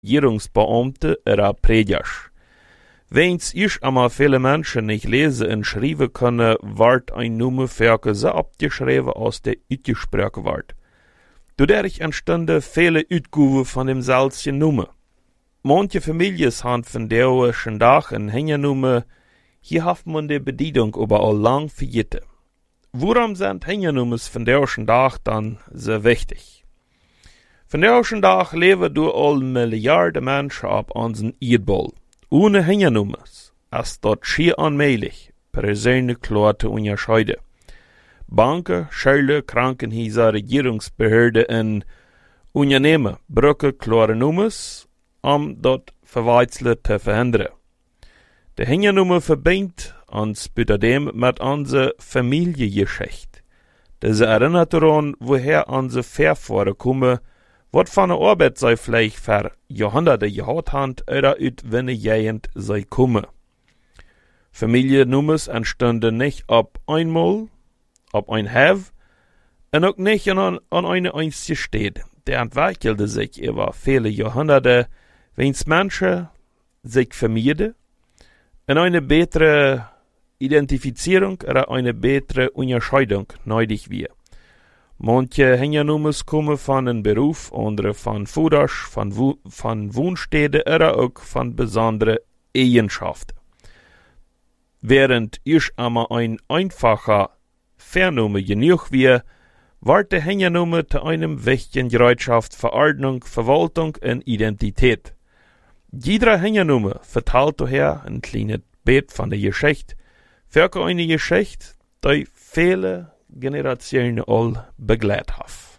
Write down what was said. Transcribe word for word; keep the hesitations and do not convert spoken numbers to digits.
Regierungsbeamte oder Prediger. Wenn's ich aber viele Menschen nicht lesen und schreiben können, ward ein Nummer Ferke so abgeschrieben, aus der uitgesprochen ward. Dadurch entstanden viele Uitgaben von dem selben Nummer. Manche Familien haben von der heutigen Tag ein Hängernummer, hier hat man die Bedienung überall lang vergessen. Warum sind Hängernummers von der heutigen Tag dann so wichtig? Von der heutigen Tag leben durch all Milliarden Menschen auf unserem Erdball. Ohne Hängernummers ist dort schier unmöglich, persönlich klar zu unterscheiden. Banken, Schulen, Krankenhäuser, Regierungsbehörden und Unternehmen brauchen klare Nummers, um dort Verwechseln zu verhindern. Die Hängernummer verbindet uns bei dem mit unserer Familiengeschichte. Diese erinnert daran, woher unsere Vorfahren kommen, was von der Arbeit sei vielleicht für Jahrhunderte gehabt haben oder aus welcher Gegend sei kommen. Familiennummers entstanden nicht ab einmal, ab ein Have, und auch nicht an, an eine einzige Stadt. Der entwickelte sich über viele Jahrhunderte, wenn Menschen sich vermeiden und eine bessere Identifizierung oder eine bessere Unterscheidung nötig wird. Manche Hängernummers kommen von einem Beruf, andere von Fudasch, von, Wu von Wohnstätten oder auch von besonderen Eigenschaften. Während ich aber ein einfacher Fernummer genug wäre, wird die Hängernummer zu einem wichtigen Bereitschaft für Ordnung, Verwaltung und Identität. Jede Hängernummer verteilt daher ein kleines Bild von der Geschichte, für eine Geschichte, die viele Generationen all begleitet hat.